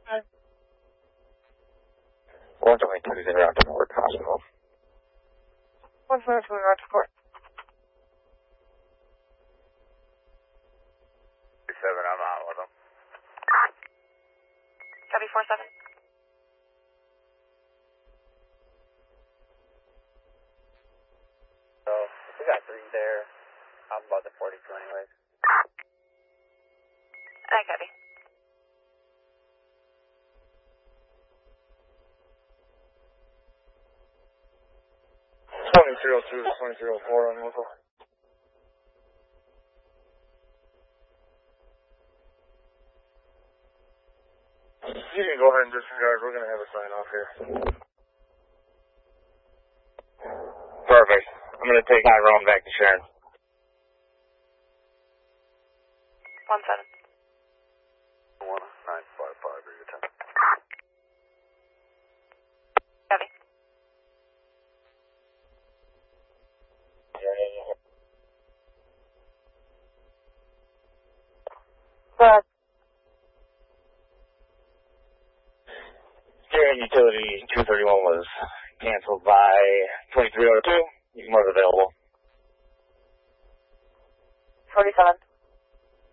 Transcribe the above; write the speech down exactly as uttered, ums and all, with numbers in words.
one twenty-two is in route to Fort Hospital. one twenty-two in route to Fort. seven, I'm out with them. Copy four seven. So, we got three there. I'm about the forty-two anyways. I copy. twenty-three oh two to twenty-three oh four on local. You can go ahead and disregard. We're going to have a sign off here. Perfect. I'm going to take Tyrone back to Sharon. one seven. one nine five five, or your time. Copy. But Sharon Utility two thirty-one was canceled by twenty-three oh two. You can mark available. forty-seven.